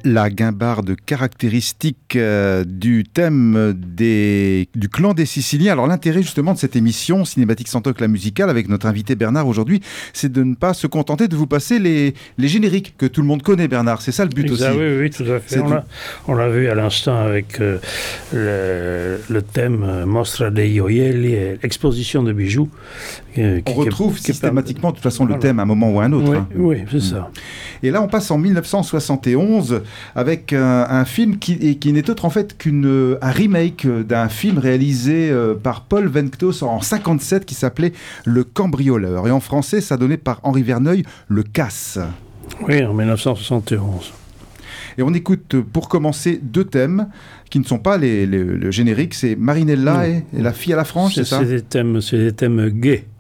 La guimbarde caractéristique du thème du clan des Siciliens. Alors l'intérêt justement de cette émission Cinématique Santoc, la musicale, avec notre invité Bernard aujourd'hui, c'est de ne pas se contenter de vous passer les génériques que tout le monde connaît, Bernard. C'est ça le but aussi. Oui, tout à fait. On l'a vu à l'instant avec le thème Mostra dei Gioielli, exposition de bijoux. On retrouve systématiquement de toute façon le thème à un moment ou à un autre. Oui, c'est ça. Et là on passe en 1971 avec un film qui n'est autre en fait qu'un remake d'un film réalisé par Paul Venktos en 1957 qui s'appelait Le Cambrioleur. Et en français, ça donnait par Henri Verneuil Le Casse. Oui, en 1971. Et on écoute pour commencer deux thèmes qui ne sont pas le générique, c'est Marinella et La fille à la frange, c'est ça ? C'est des thèmes gays.